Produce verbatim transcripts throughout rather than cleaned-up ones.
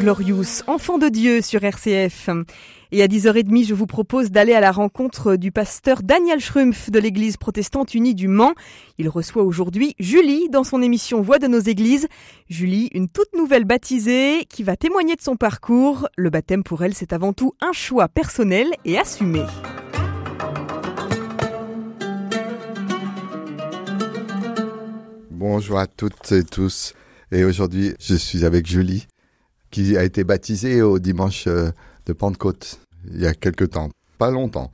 Glorious, enfant de Dieu sur R C F. Et à dix heures trente, je vous propose d'aller à la rencontre du pasteur Daniel Schrumpf de l'église protestante unie du Mans. Il reçoit aujourd'hui Julie dans son émission Voix de nos églises. Julie, une toute nouvelle baptisée qui va témoigner de son parcours. Le baptême pour elle, c'est avant tout un choix personnel et assumé. Bonjour à toutes et tous. Et aujourd'hui, je suis avec Julie, qui a été baptisée au dimanche de Pentecôte, il y a quelque temps, pas longtemps.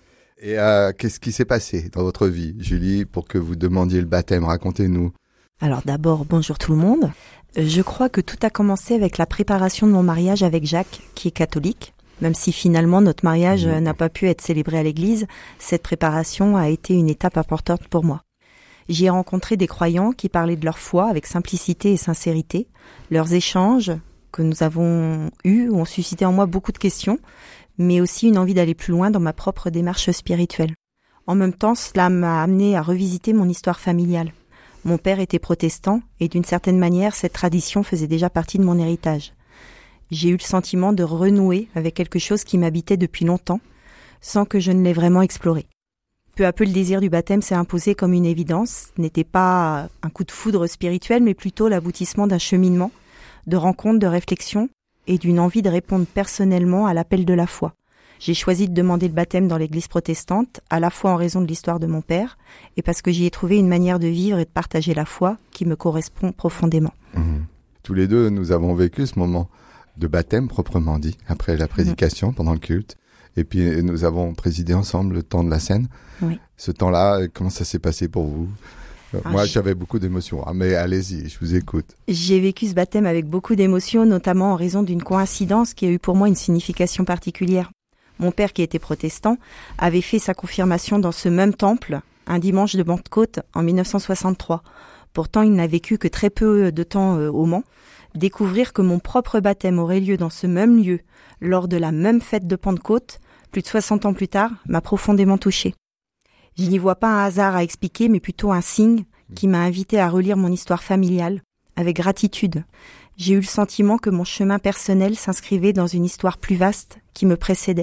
Et euh, qu'est-ce qui s'est passé dans votre vie, Julie, pour que vous demandiez le baptême? Racontez-nous. Alors d'abord, bonjour tout le monde. Je crois que tout a commencé avec la préparation de mon mariage avec Jacques, qui est catholique. Même si finalement notre mariage mmh. n'a pas pu être célébré à l'église, cette préparation a été une étape importante pour moi. J'y ai rencontré des croyants qui parlaient de leur foi avec simplicité et sincérité. Leurs échanges que nous avons eus ont suscité en moi beaucoup de questions, mais aussi une envie d'aller plus loin dans ma propre démarche spirituelle. En même temps, cela m'a amené à revisiter mon histoire familiale. Mon père était protestant et d'une certaine manière, cette tradition faisait déjà partie de mon héritage. J'ai eu le sentiment de renouer avec quelque chose qui m'habitait depuis longtemps, sans que je ne l'ai vraiment exploré. Peu à peu, le désir du baptême s'est imposé comme une évidence. Ce n'était pas un coup de foudre spirituel, mais plutôt l'aboutissement d'un cheminement, de rencontres, de réflexions et d'une envie de répondre personnellement à l'appel de la foi. J'ai choisi de demander le baptême dans l'église protestante, à la fois en raison de l'histoire de mon père et parce que j'y ai trouvé une manière de vivre et de partager la foi qui me correspond profondément. Mmh. Tous les deux, nous avons vécu ce moment de baptême proprement dit, après la prédication, mmh. pendant le culte. Et puis, nous avons présidé ensemble le temps de la scène. Oui. Ce temps-là, comment ça s'est passé pour vous? ah, Moi, j'avais beaucoup d'émotions. Ah, mais allez-y, je vous écoute. J'ai vécu ce baptême avec beaucoup d'émotions, notamment en raison d'une coïncidence qui a eu pour moi une signification particulière. Mon père, qui était protestant, avait fait sa confirmation dans ce même temple, un dimanche de Pentecôte, en dix-neuf cent soixante-trois. Pourtant, il n'a vécu que très peu de temps euh, au Mans. Découvrir que mon propre baptême aurait lieu dans ce même lieu, lors de la même fête de Pentecôte, plus de soixante ans plus tard, m'a profondément touchée. Je n'y vois pas un hasard à expliquer, mais plutôt un signe qui m'a invité à relire mon histoire familiale, avec gratitude. J'ai eu le sentiment que mon chemin personnel s'inscrivait dans une histoire plus vaste qui me précédait.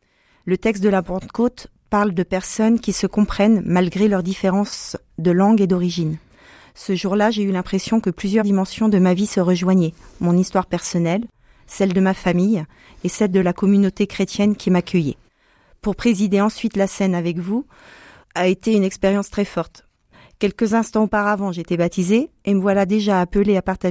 Le texte de la Pentecôte parle de personnes qui se comprennent malgré leurs différences de langue et d'origine. Ce jour-là, j'ai eu l'impression que plusieurs dimensions de ma vie se rejoignaient. Mon histoire personnelle, celle de ma famille et celle de la communauté chrétienne qui m'accueillait. Pour présider ensuite la scène avec vous a été une expérience très forte. Quelques instants auparavant, j'étais baptisée et me voilà déjà appelée à partager